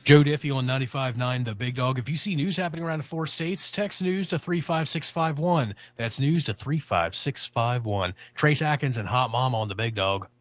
Joe Diffie on 95.9 The Big Dog. If you see news happening around the four states, text news to 35651. That's news to 35651. Trace Atkins and Hot Mama on The Big Dog.